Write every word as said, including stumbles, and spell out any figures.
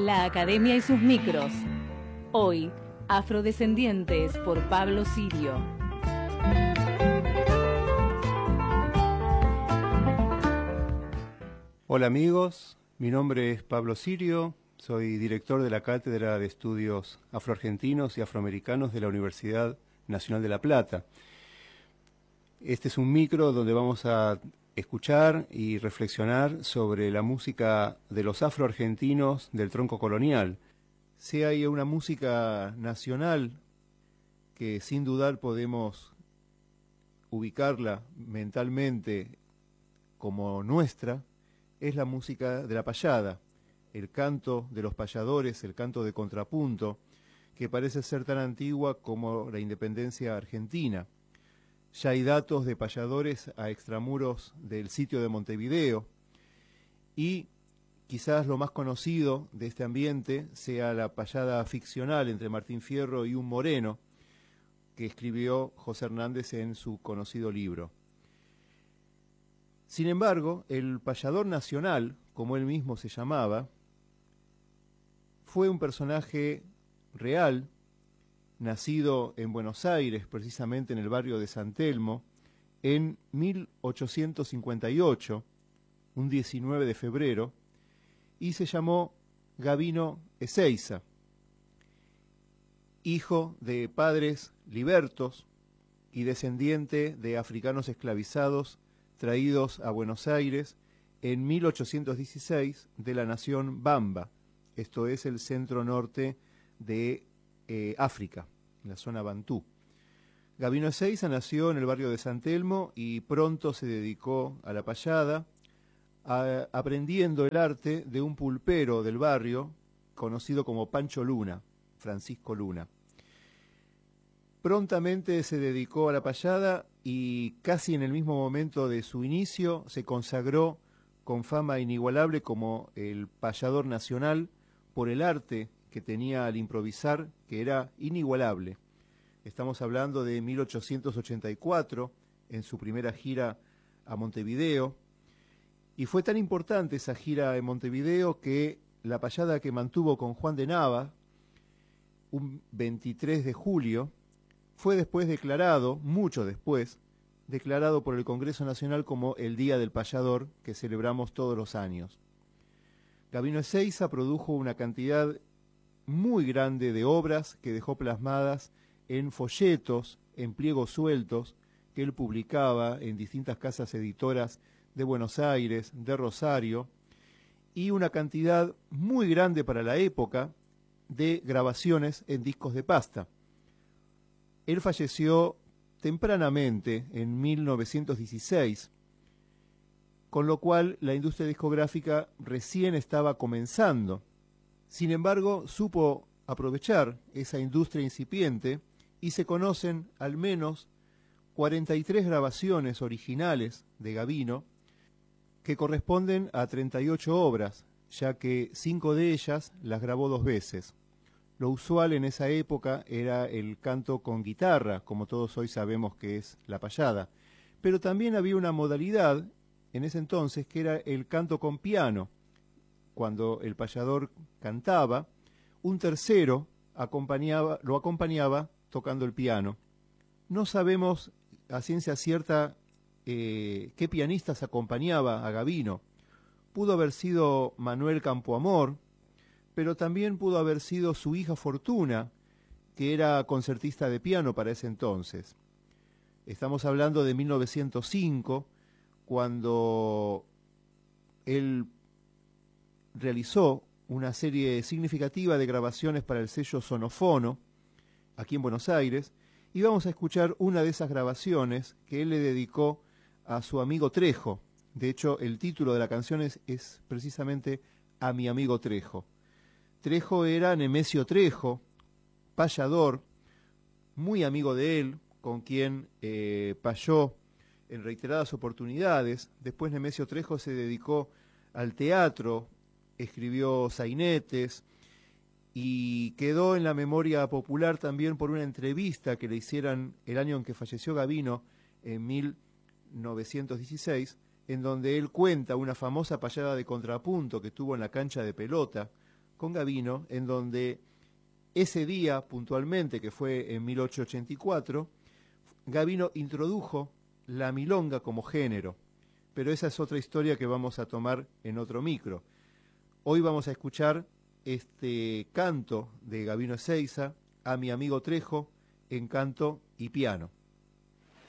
La Academia y sus micros. Hoy, Afrodescendientes por Pablo Sirio. Hola amigos, mi nombre es Pablo Sirio, soy director de la Cátedra de Estudios Afroargentinos y Afroamericanos de la Universidad Nacional de La Plata. Este es un micro donde vamos a escuchar y reflexionar sobre la música de los afroargentinos del tronco colonial. Si hay una música nacional que sin dudar podemos ubicarla mentalmente como nuestra, es la música de la payada, el canto de los payadores, el canto de contrapunto, que parece ser tan antigua como la independencia argentina. Ya hay datos de payadores a extramuros del sitio de Montevideo y quizás lo más conocido de este ambiente sea la payada ficcional entre Martín Fierro y un moreno que escribió José Hernández en su conocido libro. Sin embargo, el payador nacional, como él mismo se llamaba, fue un personaje real, nacido en Buenos Aires, precisamente en el barrio de San Telmo, en mil ochocientos cincuenta y ocho, un diecinueve de febrero, y se llamó Gabino Ezeiza, hijo de padres libertos y descendiente de africanos esclavizados traídos a Buenos Aires en mil ochocientos dieciséis de la nación Bamba, esto es el centro norte de Eh, África, en la zona Bantú. Gabino Ezeiza nació en el barrio de San Telmo y pronto se dedicó a la payada, a, aprendiendo el arte de un pulpero del barrio conocido como Pancho Luna, Francisco Luna. Prontamente se dedicó a la payada y casi en el mismo momento de su inicio se consagró con fama inigualable como el payador nacional por el arte que tenía al improvisar, que era inigualable. Estamos hablando de mil ochocientos ochenta y cuatro, en su primera gira a Montevideo, y fue tan importante esa gira en Montevideo que la payada que mantuvo con Juan de Nava, un veintitrés de julio, fue después declarado, mucho después, declarado por el Congreso Nacional como el Día del Payador, que celebramos todos los años. Gabino Ezeiza produjo una cantidad muy grande de obras que dejó plasmadas en folletos, en pliegos sueltos, que él publicaba en distintas casas editoras de Buenos Aires, de Rosario, y una cantidad muy grande para la época de grabaciones en discos de pasta. Él falleció tempranamente, en mil novecientos dieciséis, con lo cual la industria discográfica recién estaba comenzando. Sin embargo, supo aprovechar esa industria incipiente y se conocen al menos cuarenta y tres grabaciones originales de Gabino que corresponden a treinta y ocho obras, ya que cinco de ellas las grabó dos veces. Lo usual en esa época era el canto con guitarra, como todos hoy sabemos que es la payada, pero también había una modalidad en ese entonces que era el canto con piano. Cuando el payador cantaba, un tercero acompañaba, lo acompañaba tocando el piano. No sabemos a ciencia cierta eh, qué pianistas acompañaba a Gabino. Pudo haber sido Manuel Campoamor, pero también pudo haber sido su hija Fortuna, que era concertista de piano para ese entonces. Estamos hablando de mil novecientos cinco, cuando él realizó una serie significativa de grabaciones para el sello Sonofono, aquí en Buenos Aires, y vamos a escuchar una de esas grabaciones que él le dedicó a su amigo Trejo. De hecho, el título de la canción es, es precisamente A mi amigo Trejo. Trejo era Nemesio Trejo, payador, muy amigo de él, con quien eh, payó en reiteradas oportunidades. Después Nemesio Trejo se dedicó al teatro, escribió sainetes y quedó en la memoria popular también por una entrevista que le hicieran el año en que falleció Gabino, en mil novecientos dieciséis, en donde él cuenta una famosa payada de contrapunto que tuvo en la cancha de pelota con Gavino, en donde ese día puntualmente, que fue en mil ochocientos ochenta y cuatro, Gavino introdujo la milonga como género, pero esa es otra historia que vamos a tomar en otro micro. Hoy vamos a escuchar este canto de Gavino Ezeiza, A mi amigo Trejo, en canto y piano.